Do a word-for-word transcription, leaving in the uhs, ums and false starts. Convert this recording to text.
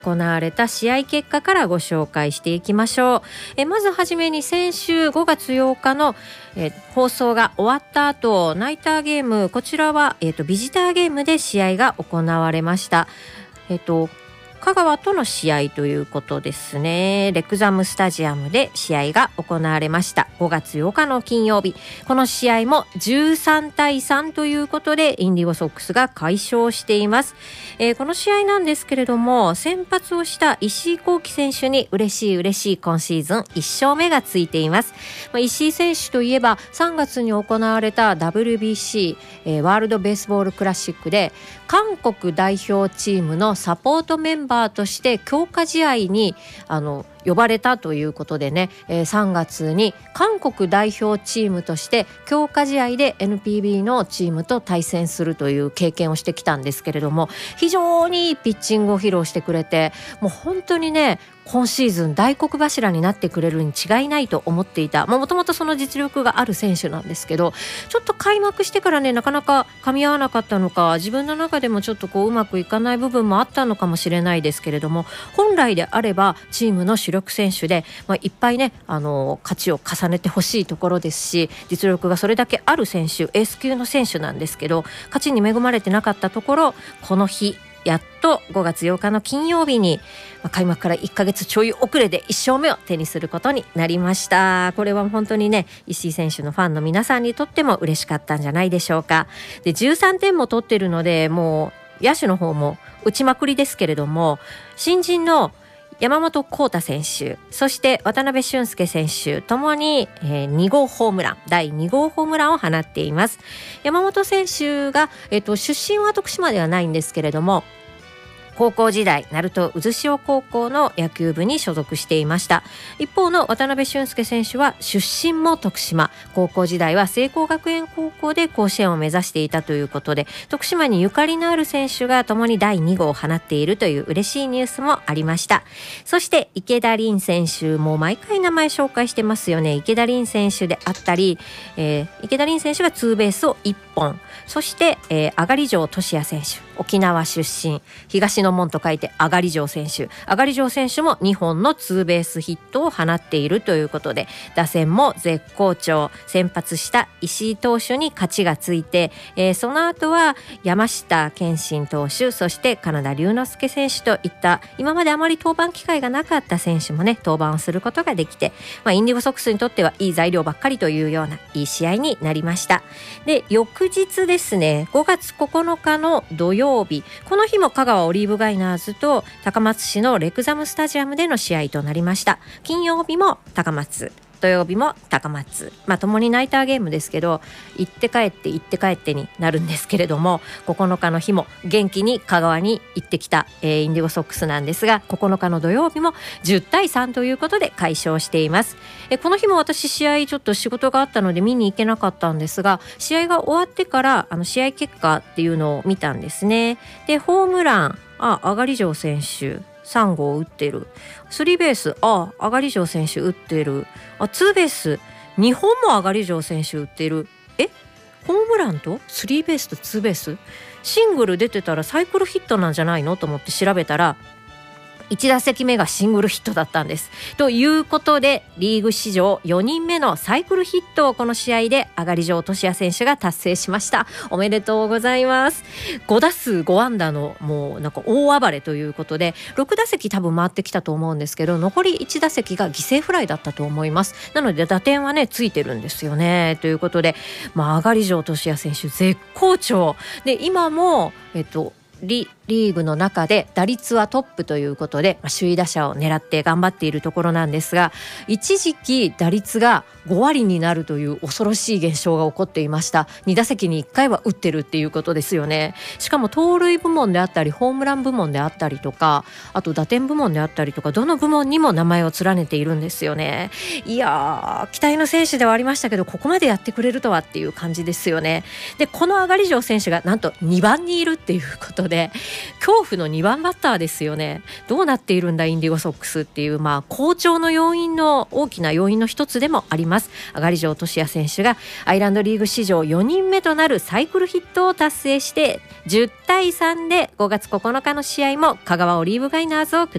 行われた試合結果からご紹介していきましょう。えまずはじめに先週ごがつようかのえ放送が終わった後、ナイターゲーム、こちらは、えー、とビジターゲームで試合が行われました。えっ、と香川との試合ということですね。レクザムスタジアムで試合が行われました。ごがつようかの金曜日、この試合もじゅうさんたいさんということでインディゴソックスが快勝しています。えー、この試合なんですけれども、先発をした石井康樹選手に嬉しい嬉しい今シーズンいっ勝目がついています。まあ、石井選手といえばさんがつに行われた ダブリュービーシー、えー、ワールドベースボールクラシックで韓国代表チームのサポートメンバーとして強化試合にあの呼ばれたということでね、えー、さんがつに韓国代表チームとして強化試合で エヌピービー のチームと対戦するという経験をしてきたんですけれども、非常にいいピッチングを披露してくれて、もう本当にね今シーズン大黒柱になってくれるに違いないと思っていた。もともとその実力がある選手なんですけど、ちょっと開幕してからねなかなか噛み合わなかったのか、自分の中でもちょっとこううまくいかない部分もあったのかもしれないですけれども、本来であればチームの主力選手で、まあ、いっぱいねあの勝ちを重ねてほしいところですし、実力がそれだけある選手、エース級の選手なんですけど、勝ちに恵まれてなかったところ、この日やっとごがつようかの金曜日に、まあ、開幕からいっかげつちょい遅れでいっ勝目を手にすることになりました。これは本当にね石井選手のファンの皆さんにとっても嬉しかったんじゃないでしょうか。でじゅうさんてんも取ってるので、もう野手の方も打ちまくりですけれども、新人の山本浩太選手、そして渡辺俊介選手ともに、えー、にごうホームラン、だいにごうホームランを放っています。山本選手が、えーと、出身は徳島ではないんですけれども、高校時代鳴門渦潮高校の野球部に所属していました。一方の渡辺俊介選手は出身も徳島、高校時代は聖光学園高校で甲子園を目指していたということで、徳島にゆかりのある選手がともにだいにごうを放っているという嬉しいニュースもありました。そして池田凛選手も毎回名前紹介してますよね。池田凛選手であったり、えー、池田凛選手がツーベースをいっぽん、そして、えー、上里城俊也選手、沖縄出身、東の門と書いて上里城選手、上里城選手もにほんのツーベースヒットを放っているということで、打線も絶好調。先発した石井投手に勝ちがついて、えー、その後は山下健信投手、そして金田龍之介選手といった今まであまり登板機会がなかった選手もね登板をすることができて、まあ、インディゴソックスにとってはいい材料ばっかりというようないい試合になりました。で翌日ですね、ごがつここのかの土曜日、この日も香川オリーブガイナーズと高松市のレクザムスタジアムでの試合となりました。金曜日も高松、土曜日も高松、まあ共にナイターゲームですけど、行って帰って行って帰ってになるんですけれども、ここのかの日も元気に香川に行ってきた、えー、インディゴソックスなんですが、ここのかの土曜日もじゅうたいさんということで快勝しています。えこの日も私試合ちょっと仕事があったので見に行けなかったんですが、試合が終わってからあの試合結果っていうのを見たんですね。でホームラン、あ上里城選手さんごう打ってる、スリーベース、あ上里城選手打ってる、あツーベースにほんも上里城選手打ってる、えホームランとスリーベースとツーベース、シングル出てたらサイクルヒットなんじゃないのと思って調べたら、いち打席目がシングルヒットだったんです。ということでリーグ史上よにんめのサイクルヒットをこの試合で上里城俊也選手が達成しました。おめでとうございます。ごだすうごあんだのもうなんか大暴れということで、ろくだせき多分回ってきたと思うんですけど、残りいち打席が犠牲フライだったと思います。なので打点はねついてるんですよね。ということで、まあ、上里城俊也選手絶好調で、今もえっとリ, リーグの中で打率はトップということで、まあ、首位打者を狙って頑張っているところなんですが、一時期打率がごわりになるという恐ろしい現象が起こっていました。に打席にいっかいは打ってるっていうことですよね。しかも盗塁部門であったりホームラン部門であったりとか、あと打点部門であったりとか、どの部門にも名前を連ねているんですよね。いやー期待の選手ではありましたけど、ここまでやってくれるとはっていう感じですよね。でこの上里城選手がなんとにばんにいるっていうことで、で恐怖のにばんバッターですよね。どうなっているんだインディゴソックスっていう、まあ、好調の要因の大きな要因の一つでもあります。上里城俊也選手がアイランドリーグ史上よにんめとなるサイクルヒットを達成してじゅうたいさんでごがつここのかの試合も香川オリーブガイナーズを下